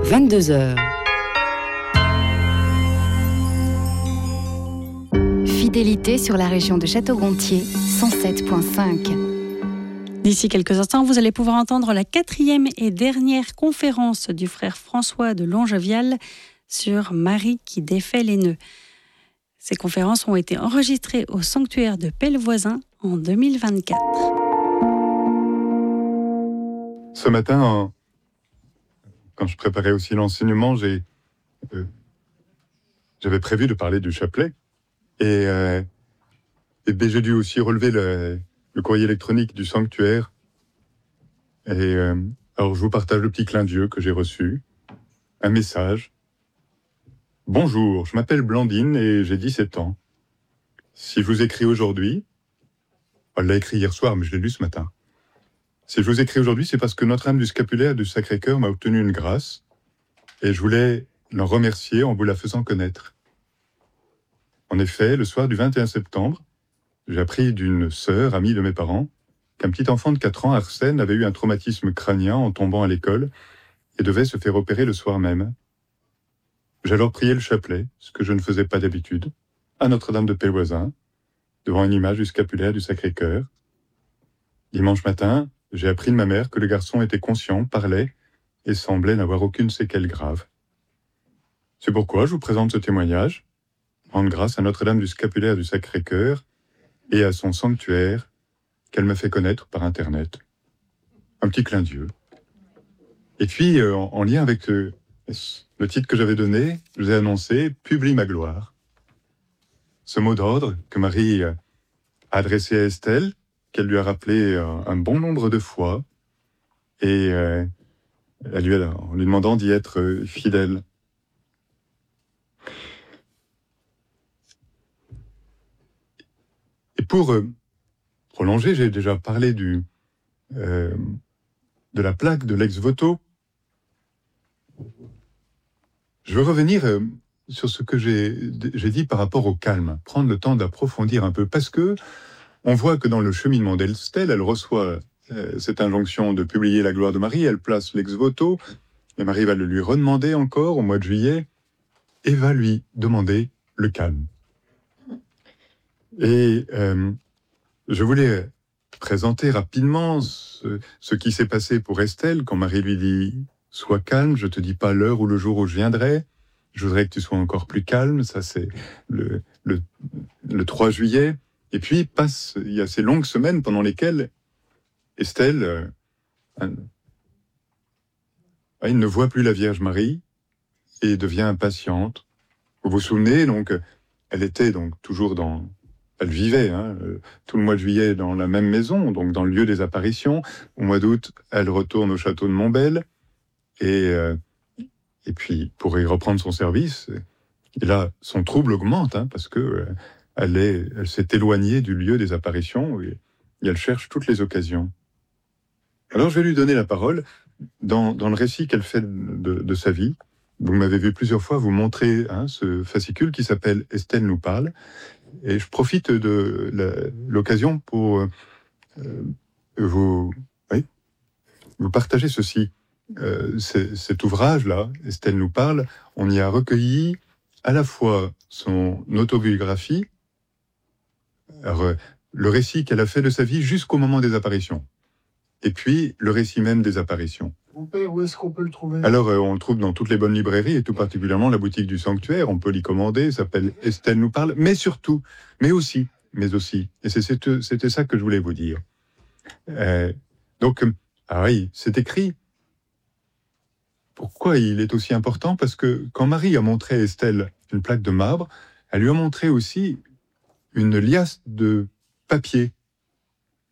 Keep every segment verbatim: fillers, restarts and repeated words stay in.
vingt-deux heures. Fidélité sur la région de Château-Gontier, cent sept virgule cinq. D'ici quelques instants, vous allez pouvoir entendre la quatrième et dernière conférence du frère François de Longevial sur Marie qui défait les nœuds. Ces conférences ont été enregistrées au sanctuaire de Pellevoisin en deux mille vingt-quatre. Ce matin, quand je préparais aussi l'enseignement, j'ai, euh, j'avais prévu de parler du chapelet. Et, euh, et ben, j'ai dû aussi relever le, le courrier électronique du sanctuaire. Et euh, alors, je vous partage le petit clin d'yeux que j'ai reçu. Un message. Bonjour, je m'appelle Blandine et j'ai dix-sept ans. Si je vous écris aujourd'hui, elle l'a écrit hier soir, mais je l'ai lu ce matin. Si je vous écris aujourd'hui, c'est parce que Notre-Dame du Scapulaire du Sacré-Cœur m'a obtenu une grâce et je voulais l'en remercier en vous la faisant connaître. En effet, le soir du vingt et un septembre, j'ai appris d'une sœur, amie de mes parents, qu'un petit enfant de quatre ans, Arsène, avait eu un traumatisme crânien en tombant à l'école et devait se faire opérer le soir même. J'ai alors prié le chapelet, ce que je ne faisais pas d'habitude, à Notre-Dame de Pellevoisin, devant une image du scapulaire du Sacré-Cœur. Dimanche matin, j'ai appris de ma mère que le garçon était conscient, parlait et semblait n'avoir aucune séquelle grave. C'est pourquoi je vous présente ce témoignage, rendre grâce à Notre-Dame du Scapulaire du Sacré-Cœur et à son sanctuaire qu'elle m'a fait connaître par Internet. Un petit clin d'yeux. Et puis, euh, en, en lien avec euh, le titre que j'avais donné, je vous ai annoncé « Publie ma gloire ». Ce mot d'ordre que Marie a adressé à Estelle, qu'elle lui a rappelé euh, un bon nombre de fois, et euh, elle lui a, en lui demandant d'y être euh, fidèle. Et pour euh, prolonger, j'ai déjà parlé du, euh, de la plaque de l'ex-voto. Je veux revenir euh, sur ce que j'ai, j'ai dit par rapport au calme, prendre le temps d'approfondir un peu, parce que on voit que dans le cheminement d'Estelle, elle reçoit euh, cette injonction de publier la gloire de Marie, elle place l'ex-voto, et Marie va le lui redemander encore au mois de juillet, et va lui demander le calme. Et euh, je voulais présenter rapidement ce, ce qui s'est passé pour Estelle quand Marie lui dit « Sois calme, je te dis pas l'heure ou le jour où je viendrai, je voudrais que tu sois encore plus calme », ça c'est le, le, le trois juillet. Et puis passe, il y a ces longues semaines pendant lesquelles Estelle euh, euh, elle ne voit plus la Vierge Marie et devient impatiente. Vous vous souvenez, donc, elle était donc toujours dans... Elle vivait hein, tout le mois de juillet dans la même maison, donc dans le lieu des apparitions. Au mois d'août, elle retourne au château de Montbel. Et, euh, et puis, pour y reprendre son service, et là, son trouble augmente, hein, parce que euh, elle, est, elle s'est éloignée du lieu des apparitions et, et elle cherche toutes les occasions. Alors, je vais lui donner la parole dans, dans le récit qu'elle fait de, de sa vie. Vous m'avez vu plusieurs fois vous montrer hein, ce fascicule qui s'appelle « Estelle nous parle ». Et je profite de la, l'occasion pour euh, vous, oui, vous partager ceci. Euh, c'est, cet ouvrage-là, Estelle nous parle, on y a recueilli à la fois son autobiographie, alors, le récit qu'elle a fait de sa vie jusqu'au moment des apparitions, et puis le récit même des apparitions. Où est-ce qu'on peut le trouver ? Alors, euh, on le trouve dans toutes les bonnes librairies, et tout particulièrement la boutique du Sanctuaire. On peut l'y commander, ça s'appelle « Estelle nous parle », mais surtout, mais aussi, mais aussi, et c'est, c'est, c'était ça que je voulais vous dire. Euh, donc, ah oui, c'est écrit. Pourquoi il est aussi important ? Parce que quand Marie a montré à Estelle une plaque de marbre, elle lui a montré aussi une liasse de papier. Hein ?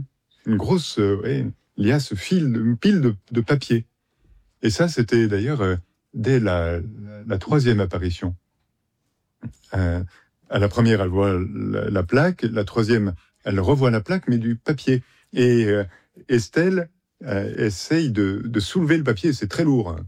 Une grosse... Euh, ouais, liasse, fil, une pile de, de papier. Et ça, c'était d'ailleurs euh, dès la, la, la troisième apparition. Euh, à la première, elle voit la, la plaque. La troisième, elle revoit la plaque, mais du papier. Et euh, Estelle euh, essaye de, de soulever le papier. C'est très lourd. Hein.